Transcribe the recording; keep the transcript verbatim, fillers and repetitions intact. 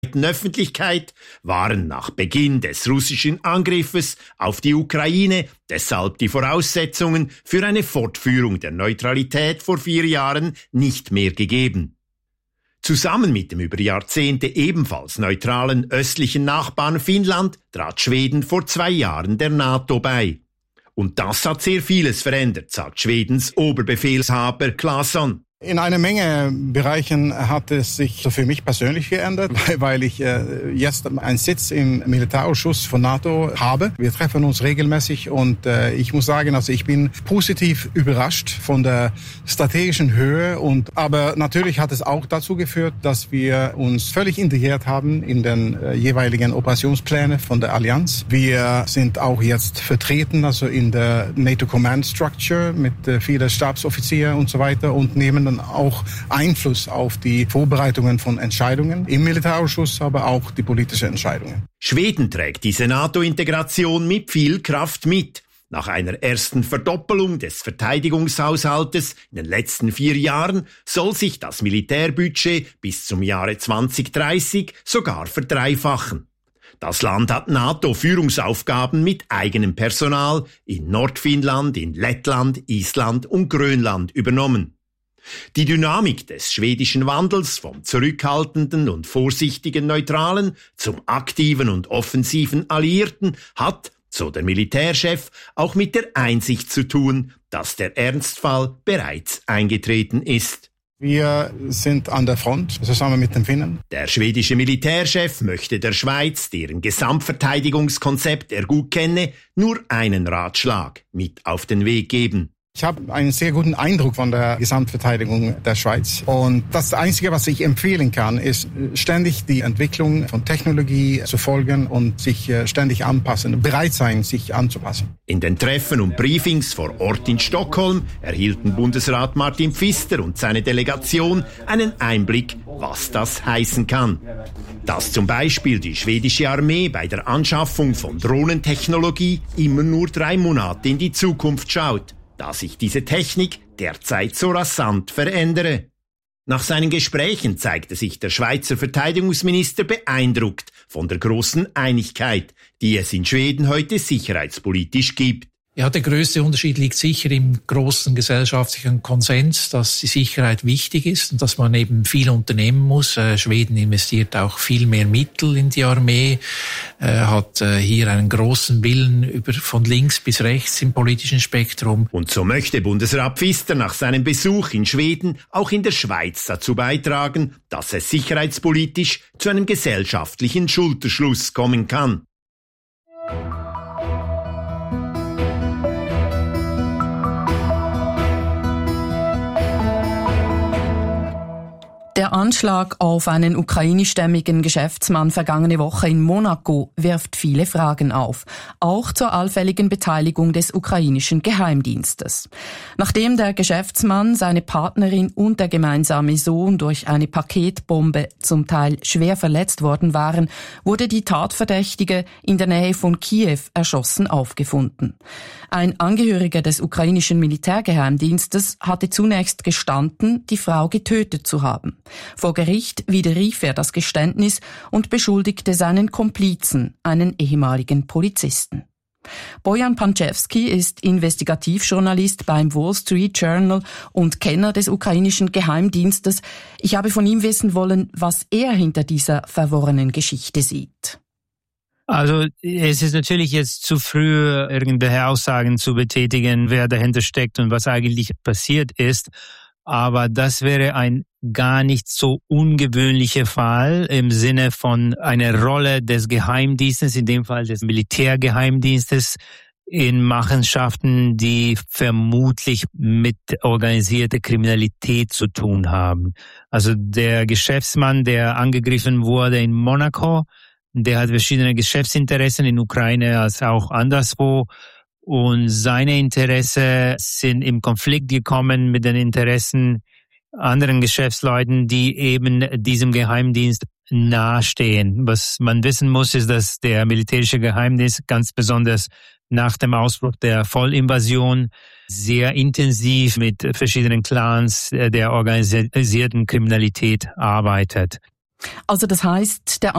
breiten Öffentlichkeit waren nach Beginn des russischen Angriffes auf die Ukraine deshalb die Voraussetzungen für eine Fortführung der Neutralität vor vier Jahren nicht mehr gegeben. Zusammen mit dem über Jahrzehnte ebenfalls neutralen östlichen Nachbarn Finnland trat Schweden vor zwei Jahren der NATO bei. Und das hat sehr vieles verändert, sagt Schwedens Oberbefehlshaber Claesson. In einer Menge Bereichen hat es sich für mich persönlich geändert, weil ich äh, jetzt einen Sitz im Militärausschuss von NATO habe. Wir treffen uns regelmäßig und äh, ich muss sagen, also ich bin positiv überrascht von der strategischen Höhe. Und aber natürlich hat es auch dazu geführt, dass wir uns völlig integriert haben in den äh, jeweiligen Operationspläne von der Allianz. Wir sind auch jetzt vertreten, also in der NATO Command Structure mit äh, vielen Stabsoffizieren und so weiter und nehmen auch Einfluss auf die Vorbereitungen von Entscheidungen im Militärausschuss, aber auch die politischen Entscheidungen. Schweden trägt diese NATO-Integration mit viel Kraft mit. Nach einer ersten Verdoppelung des Verteidigungshaushaltes in den letzten vier Jahren soll sich das Militärbudget bis zum Jahre zwanzig dreißig sogar verdreifachen. Das Land hat NATO-Führungsaufgaben mit eigenem Personal in Nordfinnland, in Lettland, Island und Grönland übernommen. Die Dynamik des schwedischen Wandels vom zurückhaltenden und vorsichtigen Neutralen zum aktiven und offensiven Alliierten hat, so der Militärchef, auch mit der Einsicht zu tun, dass der Ernstfall bereits eingetreten ist. Wir sind an der Front, zusammen mit den Finnen. Der schwedische Militärchef möchte der Schweiz, deren Gesamtverteidigungskonzept er gut kenne, nur einen Ratschlag mit auf den Weg geben. Ich habe einen sehr guten Eindruck von der Gesamtverteidigung der Schweiz. Und das Einzige, was ich empfehlen kann, ist ständig die Entwicklung von Technologie zu folgen und sich ständig anpassen, bereit sein, sich anzupassen. In den Treffen und Briefings vor Ort in Stockholm erhielten Bundesrat Martin Pfister und seine Delegation einen Einblick, was das heißen kann. Dass zum Beispiel die schwedische Armee bei der Anschaffung von Drohnentechnologie immer nur drei Monate in die Zukunft schaut, da sich diese Technik derzeit so rasant verändere. Nach seinen Gesprächen zeigte sich der Schweizer Verteidigungsminister beeindruckt von der großen Einigkeit, die es in Schweden heute sicherheitspolitisch gibt. Ja, der größte Unterschied liegt sicher im großen gesellschaftlichen Konsens, dass die Sicherheit wichtig ist und dass man eben viel unternehmen muss. Äh, Schweden investiert auch viel mehr Mittel in die Armee, äh, hat äh, hier einen großen Willen über von links bis rechts im politischen Spektrum. Und so möchte Bundesrat Pfister nach seinem Besuch in Schweden auch in der Schweiz dazu beitragen, dass es sicherheitspolitisch zu einem gesellschaftlichen Schulterschluss kommen kann. Der Anschlag auf einen ukrainischstämmigen Geschäftsmann vergangene Woche in Monaco wirft viele Fragen auf, auch zur allfälligen Beteiligung des ukrainischen Geheimdienstes. Nachdem der Geschäftsmann, seine Partnerin und der gemeinsame Sohn durch eine Paketbombe zum Teil schwer verletzt worden waren, wurde die Tatverdächtige in der Nähe von Kiew erschossen aufgefunden. Ein Angehöriger des ukrainischen Militärgeheimdienstes hatte zunächst gestanden, die Frau getötet zu haben. Vor Gericht widerrief er das Geständnis und beschuldigte seinen Komplizen, einen ehemaligen Polizisten. Bojan Pančevský ist Investigativjournalist beim Wall Street Journal und Kenner des ukrainischen Geheimdienstes. Ich habe von ihm wissen wollen, was er hinter dieser verworrenen Geschichte sieht. Also es ist natürlich jetzt zu früh, irgendwelche Aussagen zu betätigen, wer dahinter steckt und was eigentlich passiert ist. Aber das wäre ein gar nicht so ungewöhnlicher Fall im Sinne von einer Rolle des Geheimdienstes, in dem Fall des Militärgeheimdienstes, in Machenschaften, die vermutlich mit organisierter Kriminalität zu tun haben. Also der Geschäftsmann, der angegriffen wurde in Monaco, der hat verschiedene Geschäftsinteressen in Ukraine als auch anderswo. Und seine Interessen sind im Konflikt gekommen mit den Interessen anderen Geschäftsleuten, die eben diesem Geheimdienst nahestehen. Was man wissen muss, ist, dass der militärische Geheimdienst ganz besonders nach dem Ausbruch der Vollinvasion sehr intensiv mit verschiedenen Clans der organisierten Kriminalität arbeitet. Also das heißt, der